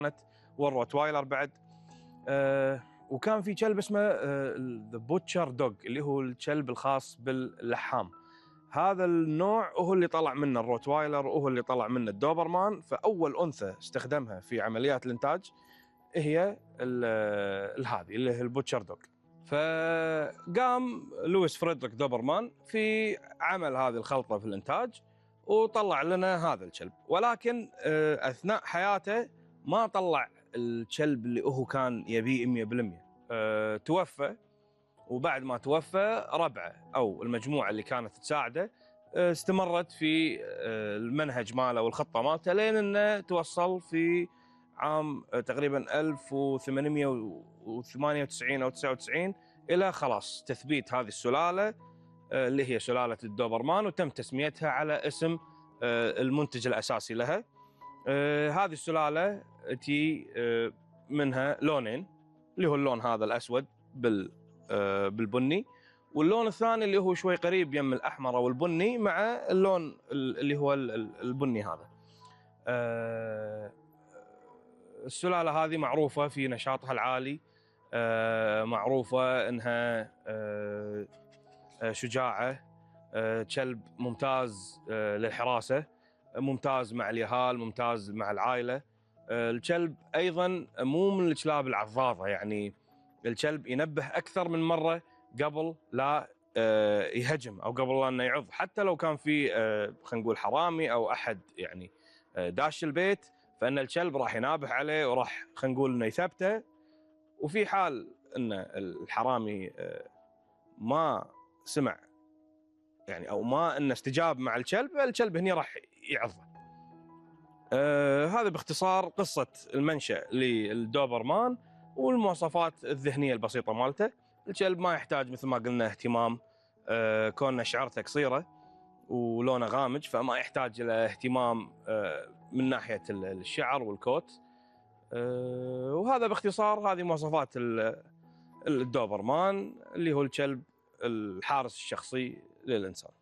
والروتوايلر بعد. وكان في كلب اسمه ذا بوتشر دوغ اللي هو الكلب الخاص باللحام. هذا النوع هو اللي طلع منه الروتوايلر وهو اللي طلع منه الدوبرمان. فاول انثى استخدمها في عمليات الانتاج هي هذه اللي هي البوتشر دوغ. فقام لويس فريدريك دوبرمان في عمل هذه الخلطه في الانتاج وطلع لنا هذا الكلب، ولكن اثناء حياته ما طلع الكلب اللي هو كان يبيه 100%. توفى، وبعد ما توفى ربعه او المجموعه اللي كانت تساعده استمرت في المنهج ماله والخطه مالته لين انه توصل في عام تقريبا 1898 او 99 الى خلاص تثبيت هذه السلاله اللي هي سلاله الدوبرمان، وتم تسميتها على اسم المنتج الاساسي لها. هذه السلاله تي منها لونين، اللي هو اللون هذا الاسود بالبني، واللون الثاني اللي هو شوي قريب يم الاحمر او البني مع اللون اللي هو البني هذا. السلاله هذه معروفه في نشاطها العالي، معروفه انها شجاعه، كلب ممتاز للحراسه، ممتاز مع اليهال، ممتاز مع العائله. الكلب ايضا مو من الكلاب العضاضه، يعني الكلب ينبه اكثر من مره قبل لا يهجم او قبل لا انه يعض، حتى لو كان في خلينا نقول حرامي او احد يعني داش البيت، فان الكلب راح ينابه عليه وراح خلينا نقول انه يثبته. وفي حال ان الحرامي ما سمع يعني او ما انه استجاب مع الكلب هنا راح يعضه. هذا باختصار قصه المنشأ للدوبرمان والمواصفات الذهنيه البسيطه مالته. الكلب ما يحتاج مثل ما قلنا اهتمام، كونه شعرته قصيره ولونه غامج فما يحتاج الى اهتمام من ناحيه الشعر والكوت. وهذا باختصار هذه مواصفات الدوبرمان اللي هو الكلب الحارس الشخصي للإنسان.